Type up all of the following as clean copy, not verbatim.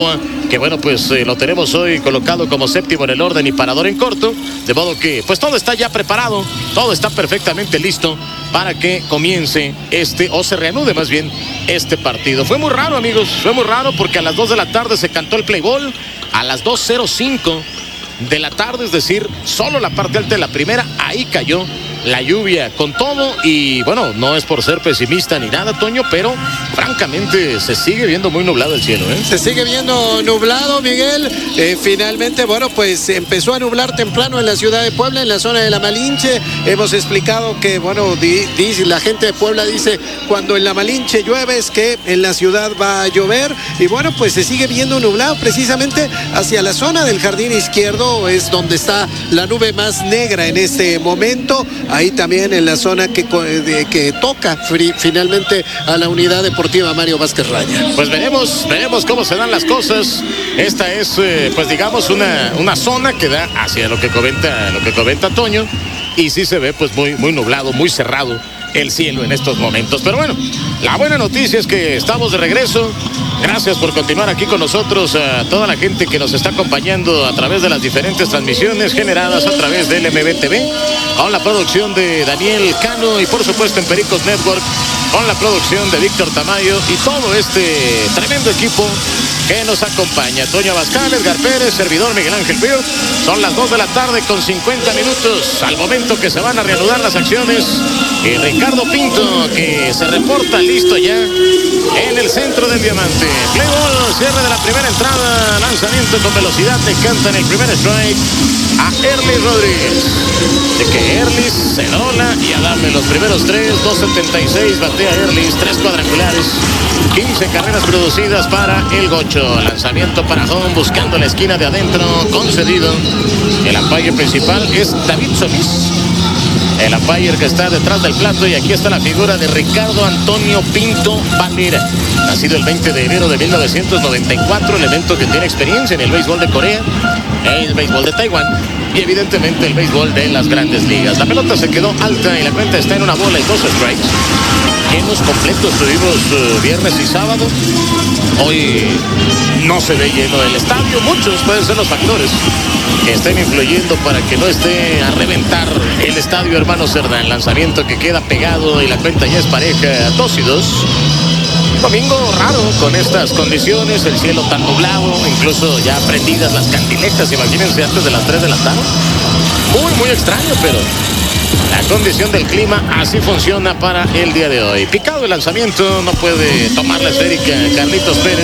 que bueno, pues lo tenemos hoy colocado como séptimo en el orden y parador en corto, de modo que pues todo está ya preparado, todo está perfectamente listo para que comience o se reanude más bien este partido. Fue muy raro, amigos, fue muy raro porque a las 2 de la tarde se cantó el play ball, a las 2:05 de la tarde, es decir, solo la parte alta de la primera, ahí cayó la lluvia con todo y bueno, no es por ser pesimista ni nada, Toño, pero francamente se sigue viendo muy nublado el cielo, ¿eh? Se sigue viendo nublado, Miguel. Finalmente, bueno, pues empezó a nublar temprano en la ciudad de Puebla, en la zona de La Malinche. Hemos explicado que, bueno, dice la gente de Puebla dice, cuando en La Malinche llueve es que en la ciudad va a llover. Y bueno, pues se sigue viendo nublado precisamente hacia la zona del jardín izquierdo, es donde está la nube más negra en este momento. Ahí también en la zona que toca finalmente a la unidad deportiva Mario Vázquez Raya. Pues veremos cómo se dan las cosas. Esta es, pues digamos, una zona que da hacia lo que comenta Toño. Y sí se ve pues muy nublado, muy cerrado el cielo en estos momentos. Pero bueno, la buena noticia es que estamos de regreso. Gracias por continuar aquí con nosotros, a toda la gente que nos está acompañando a través de las diferentes transmisiones generadas a través del MBTV, con la producción de Daniel Cano y por supuesto en Pericos Network, con la producción de Víctor Tamayo y todo este tremendo equipo que nos acompaña. Toño Abascal, Edgar Pérez, servidor Miguel Ángel Pío. Son las 2 de la tarde con 50 minutos al momento que se van a reanudar las acciones. Y Ricardo Pinto, que se reporta listo ya en el centro del diamante. Play ball, cierre de la primera entrada, lanzamiento con velocidad, le cantan el primer strike a Erlis Rodríguez. De que Erlis se dola y a darle los primeros 3, 2.76, batea Erlis, 3 cuadrangulares, 15 carreras producidas para el Gocho. Lanzamiento para home, buscando la esquina de adentro, concedido. El umpire principal es David Solís, el umpire que está detrás del plato, y aquí está la figura de Ricardo Antonio Pinto Valera, nacido el 20 de enero de 1994, elemento que tiene experiencia en el béisbol de Corea, el béisbol de Taiwán y evidentemente el béisbol de las grandes ligas. La pelota se quedó alta y la cuenta está en 1 bola y 2 strikes. Llenos completos tuvimos viernes y sábado. Hoy no se ve lleno el estadio. Muchos pueden ser los factores que estén influyendo para que no esté a reventar el estadio Hermano Cerdán. Lanzamiento que queda pegado y la cuenta ya es pareja, 2-2. Domingo raro con estas condiciones, el cielo tan nublado, incluso ya prendidas las candilejas, imagínense, antes de las 3 de la tarde. Muy extraño, pero la condición del clima así funciona para el día de hoy. Picado el lanzamiento, no puede tomar la esférica Carlitos Pérez.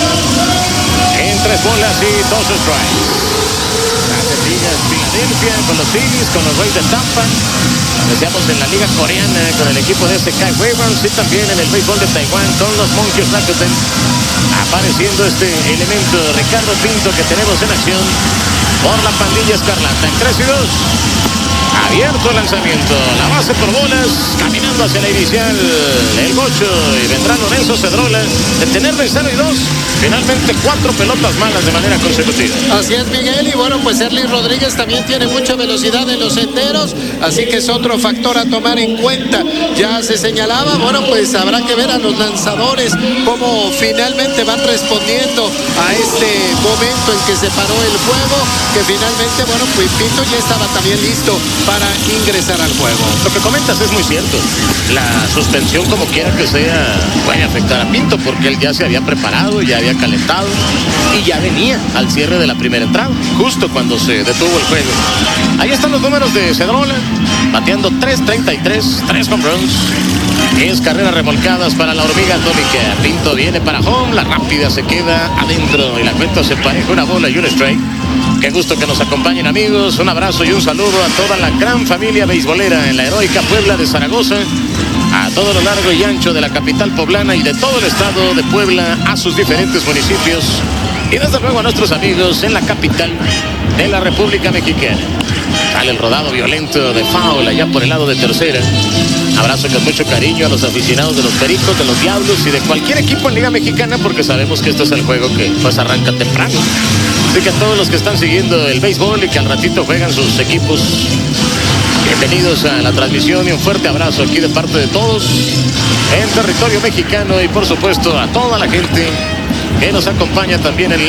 En 3 bolas y 2 strikes. Las Estrellas Filadelfia con los Phillies, con los Rays de Tampa. Deseamos en la liga coreana con el equipo de SK Waverns y también en el béisbol de Taiwán con los Monkeys Rakuten. Apareciendo este elemento Ricardo Pinto que tenemos en acción por la pandilla escarlata. En 3-2. Abierto el lanzamiento, la base por bolas, caminando hacia la inicial el Gocho, y vendrá Lorenzo Cedrola de tener de 0-2, finalmente 4 pelotas malas de manera consecutiva. Así es, Miguel, y bueno, pues Erlis Rodríguez también tiene mucha velocidad en los senderos, así que es otro factor a tomar en cuenta. Ya se señalaba, bueno, pues habrá que ver a los lanzadores cómo finalmente van respondiendo a este momento en que se paró el juego, que finalmente, bueno, pues Pinto ya estaba también listo para ingresar al juego. Lo que comentas es muy cierto. La suspensión, como quiera que sea, puede afectar a Pinto porque él ya se había preparado, ya había calentado y ya venía al cierre de la primera entrada, justo cuando se detuvo el juego. Ahí están los números de Cedrola, bateando 3.33, 3 home runs, 10 carreras remolcadas para la hormiga atómica. Pinto viene para home, la rápida se queda adentro y la cuenta se pareja 1 bola y 1 strike. Qué gusto que nos acompañen, amigos. Un abrazo y un saludo a toda la gran familia beisbolera en la heroica Puebla de Zaragoza, a todo lo largo y ancho de la capital poblana y de todo el estado de Puebla, a sus diferentes municipios, y desde luego a nuestros amigos en la capital de la República Mexicana. Sale el rodado violento de foul allá por el lado de tercera. Abrazo con mucho cariño a los aficionados de los Pericos, de los Diablos y de cualquier equipo en Liga Mexicana, porque sabemos que este es el juego que pues arranca temprano. Así que a todos los que están siguiendo el béisbol y que al ratito juegan sus equipos, bienvenidos a la transmisión y un fuerte abrazo aquí de parte de todos en territorio mexicano y por supuesto a toda la gente que nos acompaña también en